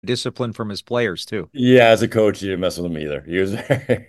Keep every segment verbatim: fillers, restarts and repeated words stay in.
discipline from his players too. Yeah, as a coach, he didn't mess with him either. He was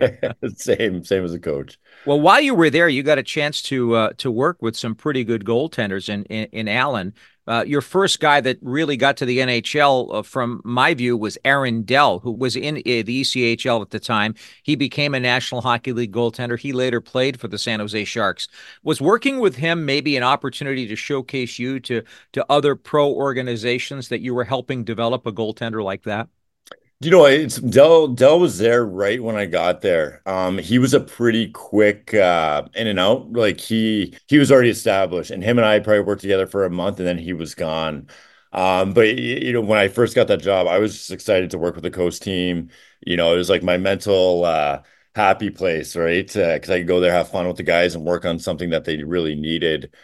same, same as a coach. Well, while you were there, you got a chance to uh, to work with some pretty good goaltenders in in, in Allen. Uh, your first guy that really got to the N H L, uh, from my view, was Aaron Dell, who was in uh, the E C H L at the time. He became a National Hockey League goaltender. He later played for the San Jose Sharks. Was working with him maybe an opportunity to showcase you to to other pro organizations that you were helping develop a goaltender like that? You know, it's Dell Dell was there right when I got there. Um, he was a pretty quick uh in and out. Like he he was already established, and him and I probably worked together for a month and then he was gone. Um, but y- you know, when I first got that job, I was just excited to work with the coast team. You know, it was like my mental uh happy place, right? Uh, because I could go there, have fun with the guys, and work on something that they really needed.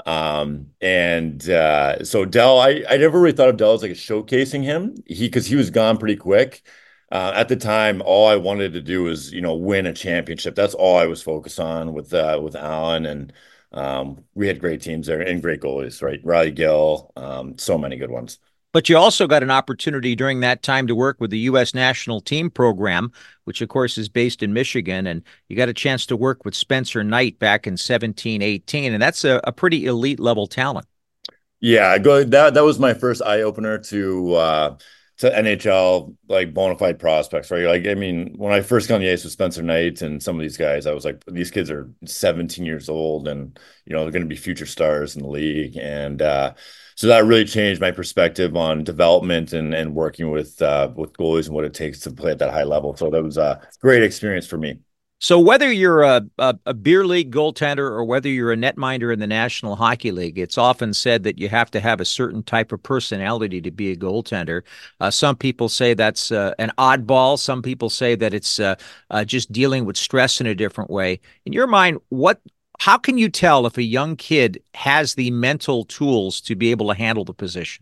Um, and uh, so Dell, I, I never really thought of Dell as like showcasing him. He because he was gone pretty quick. Uh, at the time, all I wanted to do was, you know, win a championship. That's all I was focused on with uh, with Allen, and um, we had great teams there and great goalies, right? Riley Gill, um, so many good ones. But you also got an opportunity during that time to work with the U S national team program, which of course is based in Michigan. And you got a chance to work with Spencer Knight back in seventeen eighteen. And that's a, a pretty elite level talent. Yeah, go that that was my first eye opener to uh to N H L like bona fide prospects, right? Like, I mean, when I first got on the ice with Spencer Knight and some of these guys, I was like, these kids are seventeen years old and you know they're going to be future stars in the league, and uh, so that really changed my perspective on development and and working with uh, with goalies and what it takes to play at that high level. So that was a great experience for me. So whether you're a, a, a beer league goaltender or whether you're a netminder in the National Hockey League, it's often said that you have to have a certain type of personality to be a goaltender. Uh, some people say that's uh, an oddball. Some people say that it's uh, uh, just dealing with stress in a different way. In your mind, what? How can you tell if a young kid has the mental tools to be able to handle the position?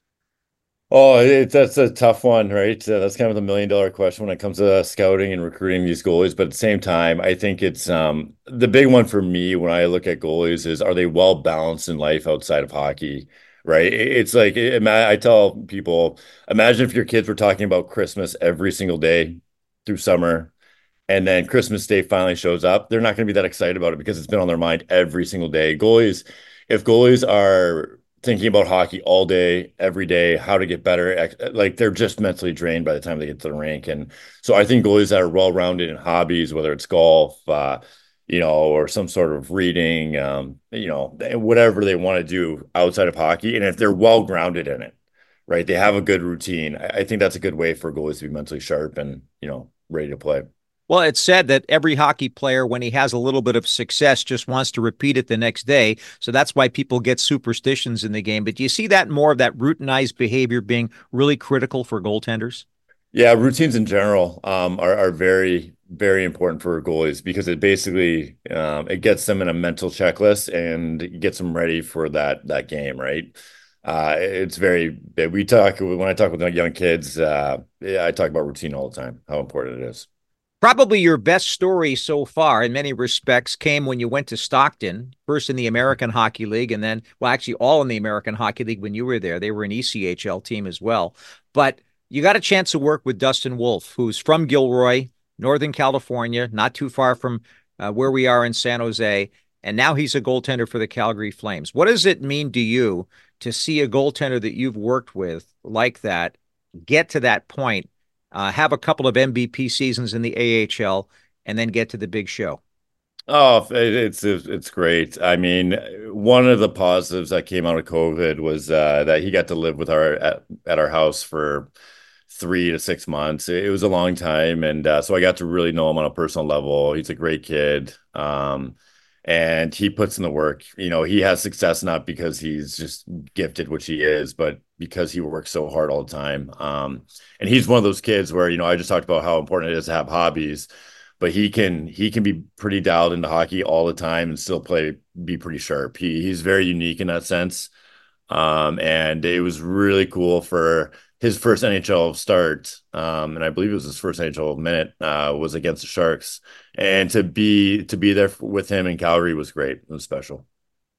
Oh, it, that's a tough one, right? Uh, that's kind of the million dollar question when it comes to scouting and recruiting these goalies. But at the same time, I think it's um, the big one for me when I look at goalies is are they well balanced in life outside of hockey, right? It- It's like it, I tell people, imagine if your kids were talking about Christmas every single day through summer, and then Christmas Day finally shows up. They're not going to be that excited about it because it's been on their mind every single day. Goalies, if goalies are thinking about hockey all day, every day, how to get better, like they're just mentally drained by the time they get to the rink. And so I think goalies that are well-rounded in hobbies, whether it's golf, uh, you know, or some sort of reading, um, you know, whatever they want to do outside of hockey, and if they're well-grounded in it, right, they have a good routine. I, I think that's a good way for goalies to be mentally sharp and, you know, ready to play. Well, it's said that every hockey player, when he has a little bit of success, just wants to repeat it the next day. So that's why people get superstitions in the game. But do you see that more of that routinized behavior being really critical for goaltenders? Yeah, routines in general um, are are very very important for goalies because it basically um, it gets them in a mental checklist and gets them ready for that that game, right? Uh, it's very big. We talk when I talk with young kids. Uh, yeah, I talk about routine all the time, how important it is. Probably your best story so far, in many respects, came when you went to Stockton, first in the American Hockey League, and then, well, actually, all in the American Hockey League when you were there. They were an E C H L team as well. But you got a chance to work with Dustin Wolf, who's from Gilroy, Northern California, not too far from uh, where we are in San Jose. And now he's a goaltender for the Calgary Flames. What does it mean to you to see a goaltender that you've worked with like that get to that point, uh, have a couple of M V P seasons in the A H L, and then get to the big show? Oh, it- it's it's great. I mean, one of the positives that came out of COVID was uh, that he got to live with our at, at our house for three to six months. It was a long time, and uh, so I got to really know him on a personal level. He's a great kid, um, and he puts in the work. You know, he has success not because he's just gifted, which he is, but because he works so hard all the time. Um, and he's one of those kids where, you know, I just talked about how important it is to have hobbies, but he can he can be pretty dialed into hockey all the time and still play be pretty sharp. He he's very unique in that sense. Um, and it was really cool for his first N H L start. Um, and I believe it was his first N H L minute uh, was against the Sharks. And to be to be there with him in Calgary was great. It was special.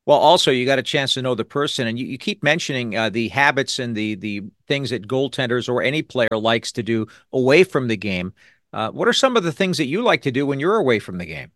Well, also you got a chance to know the person, and you, you keep mentioning uh, the habits and the the things that goaltenders or any player likes to do away from the game. Uh, what are some of the things that you like to do when you're away from the game?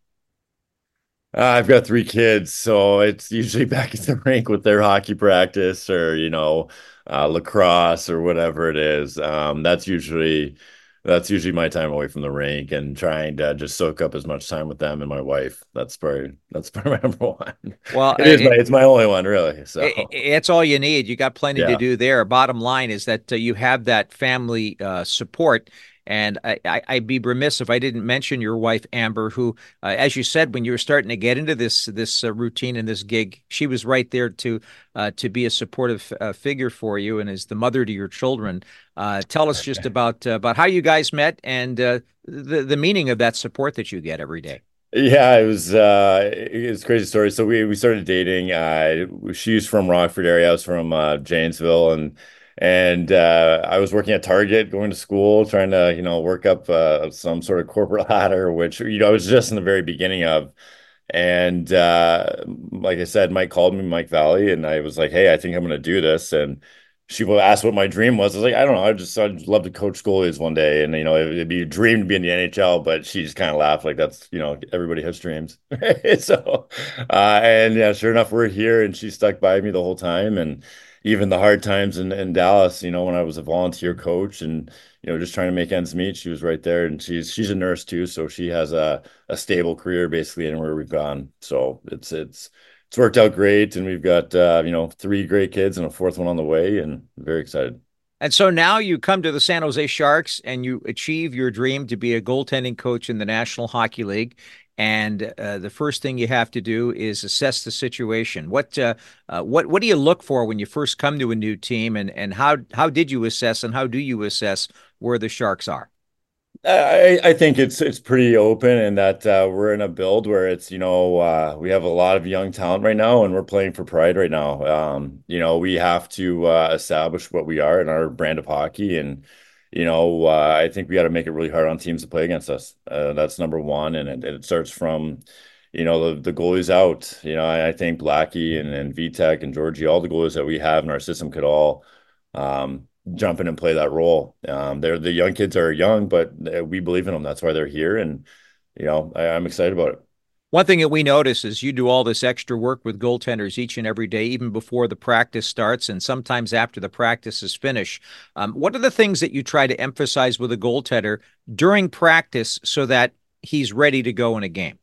Uh, I've got three kids, so it's usually back at the rink with their hockey practice or, you know, uh, lacrosse or whatever it is. Um, that's usually that's usually my time away from the rink and trying to just soak up as much time with them and my wife. That's probably that's probably my number one. Well, It is my it, it's my only one, really. it, So it's all you need. You got plenty to yeah. do there. Bottom line is that uh, you have that family uh, support. And I, I, I'd be remiss if I didn't mention your wife, Amber, who, uh, as you said, when you were starting to get into this this uh, routine and this gig, she was right there to uh, to be a supportive uh, figure for you and is the mother to your children. Uh, tell us just about uh, about how you guys met and uh, the the meaning of that support that you get every day. Yeah, it was uh it's a crazy story. So we we started dating. Uh she's from Rockford area. I was from uh Janesville and and uh I was working at Target, going to school, trying to, you know, work up uh some sort of corporate ladder, which, you know, I was just in the very beginning of. And uh, like I said, Mike called me, Mike Valley, and I was like, "Hey, I think I'm going to do this." And she asked what my dream was. I was like, "I don't know. I just I'd love to coach goalies one day, and you know, it, it'd be a dream to be in the N H L." But she just kind of laughed, like that's you know, everybody has dreams. So, uh, and yeah, sure enough, we're here, and she stuck by me the whole time, and even the hard times in in Dallas, you know, when I was a volunteer coach and you know, just trying to make ends meet. She was right there, and she's she's a nurse too, so she has a a stable career basically anywhere we've gone. So it's it's it's worked out great, and we've got uh, you know three great kids and a fourth one on the way, and very excited. And so now you come to the San Jose Sharks and you achieve your dream to be a goaltending coach in the National Hockey League. And uh, the first thing you have to do is assess the situation. What uh, uh, what what do you look for when you first come to a new team, and and how how did you assess and how do you assess where the Sharks are? I, I think it's it's pretty open and that uh, we're in a build where it's, you know, uh, we have a lot of young talent right now and we're playing for pride right now. Um, you know, we have to uh, establish what we are in our brand of hockey. And, you know, uh, I think we got to make it really hard on teams to play against us. Uh, that's number one. And it, it starts from, you know, the, the goalies out. You know, I, I think Blackie and, and Vitek and Georgie, all the goalies that we have in our system could all um, jump in and play that role. Um, they're the young kids are young, but we believe in them. That's why they're here, and you know I, I'm excited about it. One thing that we notice is you do all this extra work with goaltenders each and every day, even before the practice starts, and sometimes after the practice is finished. Um, what are the things that you try to emphasize with a goaltender during practice so that he's ready to go in a game?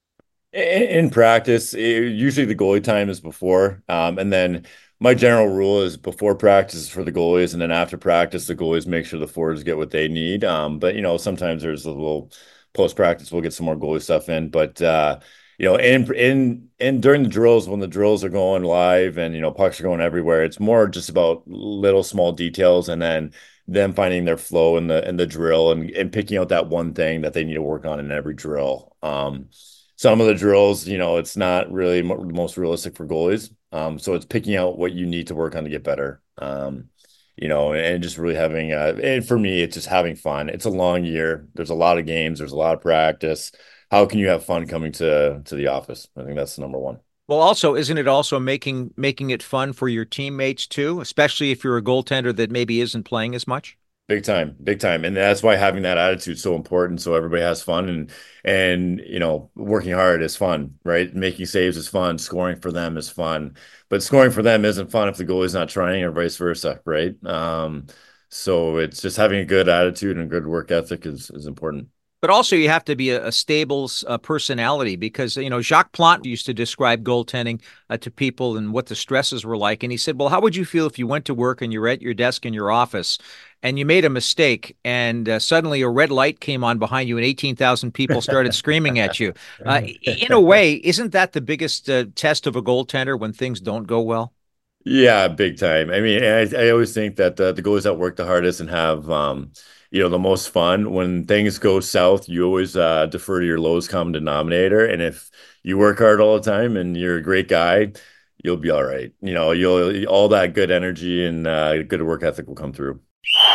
In, in practice, it, usually the goalie time is before, um, and then my general rule is before practice is for the goalies, and then after practice, the goalies make sure the forwards get what they need. Um, but you know, sometimes there's a little post practice, we'll get some more goalie stuff in. But uh, you know, in in in during the drills, when the drills are going live and you know pucks are going everywhere, it's more just about little small details, and then them finding their flow in the in the drill and and picking out that one thing that they need to work on in every drill. Um, some of the drills, you know, it's not really mo most realistic for goalies. Um, so it's picking out what you need to work on to get better. Um, you know, and just really having, uh, and for me, it's just having fun. It's a long year. There's a lot of games. There's a lot of practice. How can you have fun coming to to the office? I think that's number one. Well, also, isn't it also making making it fun for your teammates too, especially if you're a goaltender that maybe isn't playing as much? Big time, big time. And that's why having that attitude is so important. So everybody has fun and and you know, working hard is fun, right? Making saves is fun, scoring for them is fun. But scoring for them isn't fun if the goalie's not trying or vice versa, right? Um, so it's just having a good attitude and good work ethic is is important. But also, you have to be a, a stable uh, personality because, you know, Jacques Plante used to describe goaltending uh, to people and what the stresses were like. And he said, well, how would you feel if you went to work and you're at your desk in your office and you made a mistake and uh, suddenly a red light came on behind you and eighteen thousand people started screaming at you? Uh, in a way, isn't that the biggest uh, test of a goaltender when things don't go well? Yeah, big time. I mean, I, I always think that the, the goalies that work the hardest and have, um, you know, the most fun when things go south, you always uh, defer to your lowest common denominator. And if you work hard all the time and you're a great guy, you'll be all right. You know, you'll all that good energy and uh, good work ethic will come through.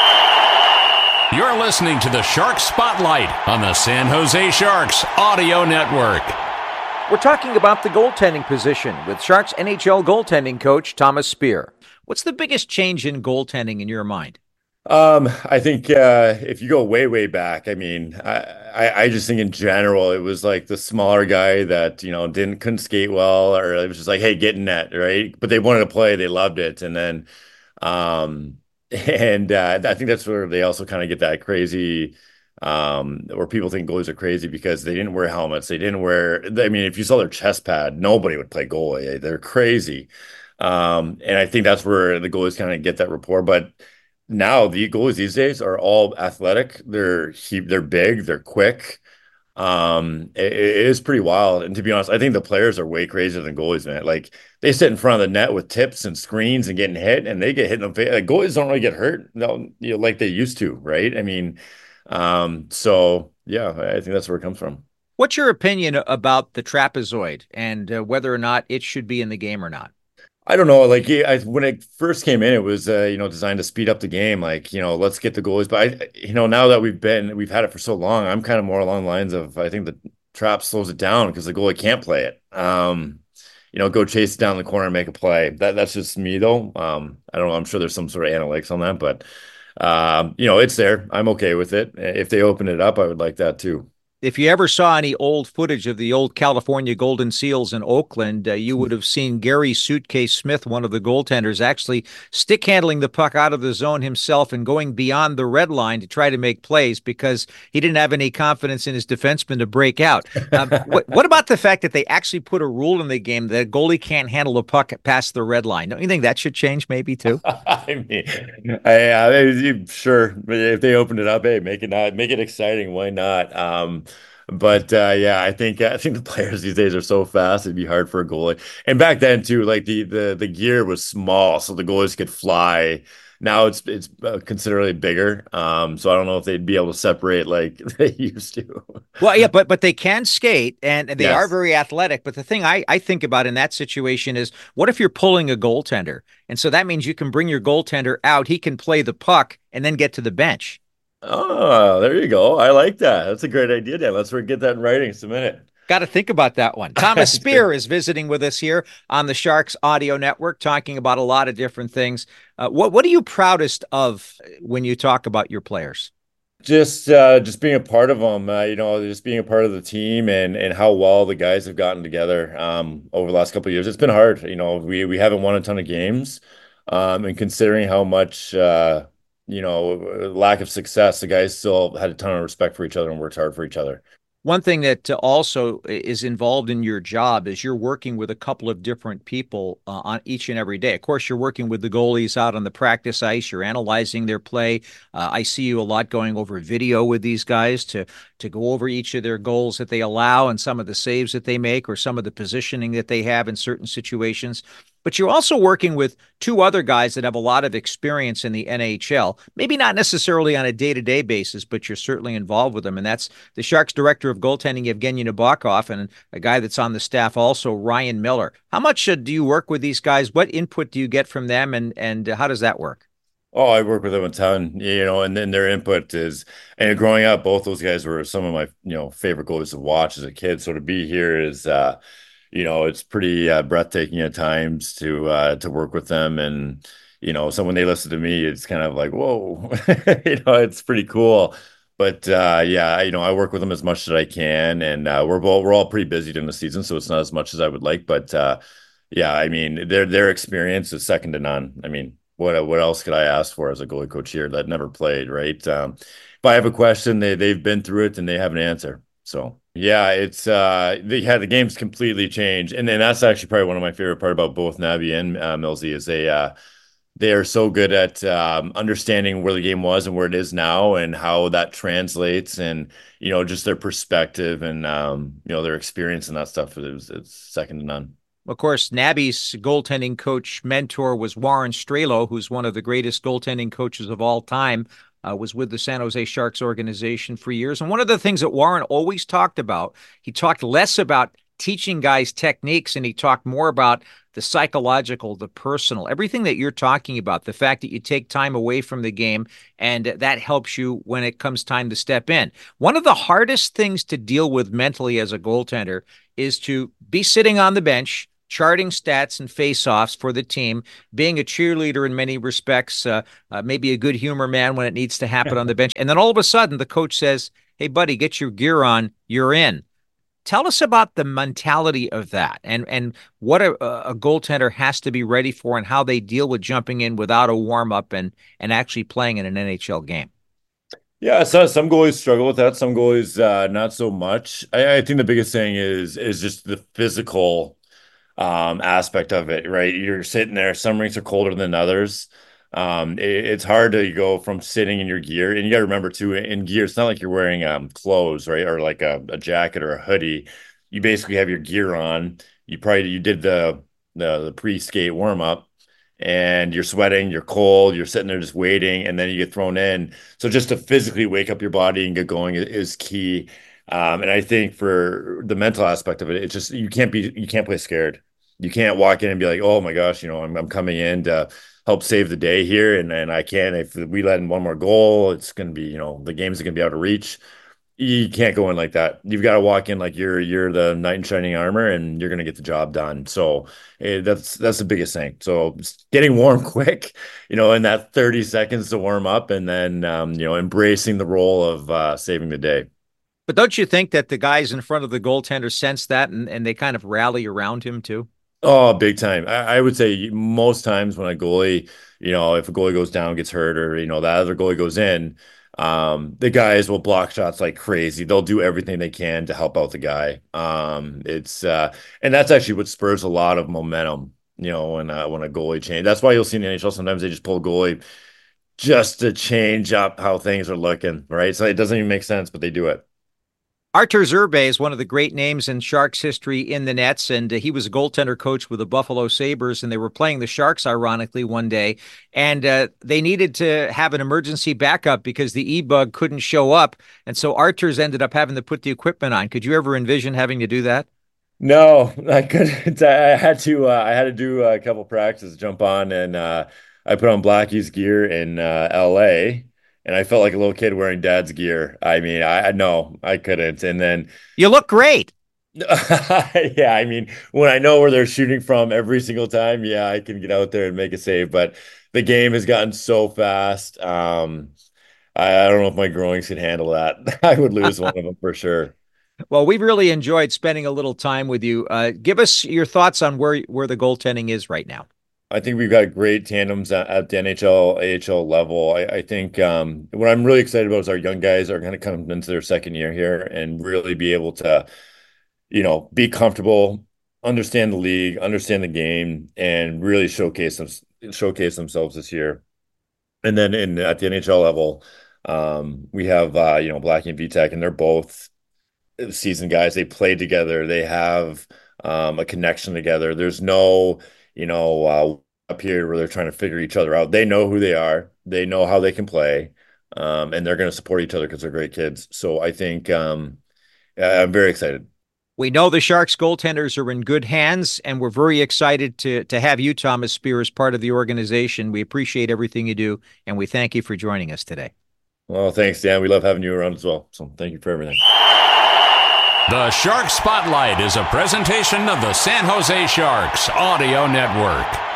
You're listening to the Shark Spotlight on the San Jose Sharks Audio Network. We're talking about the goaltending position with Sharks N H L goaltending coach Thomas Speer. What's the biggest change in goaltending in your mind? Um, I think uh, if you go way, way back, I mean, I, I, I just think in general it was like the smaller guy that you know didn't couldn't skate well, or it was just like, hey, get in net, right? But they wanted to play, they loved it, and then, um, and uh, I think that's where they also kind of get that crazy, um, where people think goalies are crazy because they didn't wear helmets, they didn't wear. I mean, if you saw their chest pad, nobody would play goalie. They're crazy, um, and I think that's where the goalies kind of get that rapport, but. Now the goalies these days are all athletic. They're he, they're big, they're quick. Um, it, it is pretty wild. And to be honest, I think the players are way crazier than goalies, man. Like they sit in front of the net with tips and screens and getting hit, and they get hit in the face. Like, goalies don't really get hurt, no, you know, like they used to, right? I mean, um, so yeah, I think that's where it comes from. What's your opinion about the trapezoid and uh, whether or not it should be in the game or not? I don't know. Like I, when it first came in, it was uh, you know designed to speed up the game. Like you know, let's get the goalies. But I, you know, now that we've been we've had it for so long, I'm kind of more along the lines of I think the trap slows it down because the goalie can't play it. Um, you know, go chase it down the corner and make a play. That that's just me though. Um, I don't know. I'm sure there's some sort of analytics on that, but um, you know, it's there. I'm okay with it. If they open it up, I would like that too. If you ever saw any old footage of the old California Golden Seals in Oakland, uh, you would have seen Gary Suitcase Smith, one of the goaltenders, actually stick handling the puck out of the zone himself and going beyond the red line to try to make plays because he didn't have any confidence in his defenseman to break out. Um, what, what about the fact that they actually put a rule in the game that a goalie can't handle a puck past the red line? Don't you think that should change maybe too? I mean, I, I, sure, if they opened it up, hey, make it not make it exciting. Why not? Um, But uh, yeah, I think I think the players these days are so fast; it'd be hard for a goalie. And back then too, like the the the gear was small, so the goalies could fly. Now it's it's uh, considerably bigger. Um, so I don't know if they'd be able to separate like they used to. Well, yeah, but but they can skate and, and they are Yes. very athletic. But the thing I, I think about in that situation is what if you're pulling a goaltender? And so that means you can bring your goaltender out, he can play the puck and then get to the bench. Oh, there you go. I like that. That's a great idea, Dan. Let's get that in writing. Submit it. Got to think about that one. Thomas Speer is visiting with us here on the Sharks Audio Network, talking about a lot of different things. Uh, what what are you proudest of when you talk about your players? Just uh just being a part of them, uh, you know, just being a part of the team and and how well the guys have gotten together um over the last couple of years. It's been hard. You know, we we haven't won a ton of games. Um and considering how much uh you know, lack of success, the guys still had a ton of respect for each other and worked hard for each other. One thing that uh, also is involved in your job is you're working with a couple of different people uh, on each and every day. Of course, you're working with the goalies out on the practice ice. You're analyzing their play. Uh, I see you a lot going over video with these guys to to go over each of their goals that they allow and some of the saves that they make or some of the positioning that they have in certain situations. But you're also working with two other guys that have a lot of experience in the N H L, maybe not necessarily on a day-to-day basis, but you're certainly involved with them. And that's the Sharks director of goaltending, Evgeny Nabokov, and a guy that's on the staff also, Ryan Miller. How much uh, do you work with these guys? What input do you get from them, and, and uh, how does that work? Oh, I work with them a ton, you know, and then their input is, and growing up, both those guys were some of my, you know, favorite goalies to watch as a kid. So to be here is, uh, you know, it's pretty uh, breathtaking at times to uh, to work with them, and you know, so when they listen to me, it's kind of like, whoa, you know, it's pretty cool. But uh, yeah, you know, I work with them as much as I can, and uh, we're both we're all pretty busy during the season, so it's not as much as I would like. But uh, yeah, I mean, their their experience is second to none. I mean, what what else could I ask for as a goalie coach here that never played, right? Um, if I have a question, they they've been through it and they have an answer. So yeah, it's uh, the, yeah, the game's completely changed, and then that's actually probably one of my favorite part about both Navi and uh, Millsy is they uh, they are so good at um, understanding where the game was and where it is now, and how that translates, and you know, just their perspective and um, you know, their experience and that stuff. It was, it's second to none. Of course, Nabby's goaltending coach mentor was Warren Strelo, who's one of the greatest goaltending coaches of all time, uh, was with the San Jose Sharks organization for years. And one of the things that Warren always talked about, he talked less about teaching guys techniques and he talked more about the psychological, the personal, everything that you're talking about, the fact that you take time away from the game and that helps you when it comes time to step in. One of the hardest things to deal with mentally as a goaltender is to be sitting on the bench, charting stats and face-offs for the team, being a cheerleader in many respects, uh, uh, maybe a good humor man when it needs to happen on the bench. And then all of a sudden the coach says, hey, buddy, get your gear on, you're in. Tell us about the mentality of that and, and what a, a goaltender has to be ready for and how they deal with jumping in without a warm-up and, and actually playing in an N H L game. Yeah, so some goalies struggle with that. Some goalies uh, not so much. I, I think the biggest thing is is just the physical um, aspect of it, right? You're sitting there. Some rinks are colder than others. Um, it, it's hard to go from sitting in your gear, and you got to remember too, in gear, it's not like you're wearing um, clothes, right, or like a, a jacket or a hoodie. You basically have your gear on. You probably you did the the, the pre-skate warm up, and you're sweating, you're cold, you're sitting there just waiting, and then you get thrown in. So just to physically wake up your body and get going is key. Um, and I think for the mental aspect of it, it's just you can't be you can't play scared. You can't walk in and be like, oh my gosh, you know, I'm I'm coming in to help save the day here, and and I can't. If we let in one more goal, it's going to be, you know, the game's going to be out of reach. You can't go in like that. You've got to walk in like you're you're the knight in shining armor, and you're going to get the job done. So eh, that's that's the biggest thing. So getting warm quick, you know, in that thirty seconds to warm up, and then um, you know, embracing the role of uh, saving the day. But don't you think that the guys in front of the goaltender sense that and, and they kind of rally around him too? Oh, big time. I, I would say most times when a goalie, you know, if a goalie goes down, gets hurt, or, you know, that other goalie goes in, um, the guys will block shots like crazy. They'll do everything they can to help out the guy. Um, it's uh, and that's actually what spurs a lot of momentum, you know, when uh, when a goalie change. That's why you'll see in the N H L sometimes they just pull a goalie just to change up how things are looking, right? So it doesn't even make sense, but they do it. Artur Zerbe is one of the great names in Sharks history in the nets, and uh, he was a goaltender coach with the Buffalo Sabres, and they were playing the Sharks, ironically, one day, and uh, they needed to have an emergency backup because the E-bug couldn't show up, and so Artur's ended up having to put the equipment on. Could you ever envision having to do that? No, I couldn't. I had to. Uh, I had to do a couple practices, jump on, and uh, I put on Blackie's gear in uh, L A, and I felt like a little kid wearing dad's gear. I mean, I no, I couldn't. And then, You look great. yeah, I mean, when I know where they're shooting from every single time, yeah, I can get out there and make a save. But the game has gotten so fast. Um, I, I don't know if my groins can handle that. I would lose one of them for sure. Well, we've really enjoyed spending a little time with you. Uh, give us your thoughts on where where the goaltending is right now. I think we've got great tandems at, at the N H L, A H L level. I, I think um, what I'm really excited about is our young guys are going to come into their second year here and really be able to, you know, be comfortable, understand the league, understand the game, and really showcase them, showcase themselves this year. And then in at the N H L level, um, we have uh, you know, Blackie and Vitek, and they're both seasoned guys. They played together. They have um, a connection together. There's no, you know, uh, a period where they're trying to figure each other out. They know who they are. They know how they can play, um, and they're going to support each other because they're great kids. So I think um, I'm very excited. We know the Sharks goaltenders are in good hands, and we're very excited to to have you, Thomas Spear, as part of the organization. We appreciate everything you do, and we thank you for joining us today. Well, thanks, Dan. We love having you around as well. So thank you for everything. The Shark Spotlight is a presentation of the San Jose Sharks Audio Network.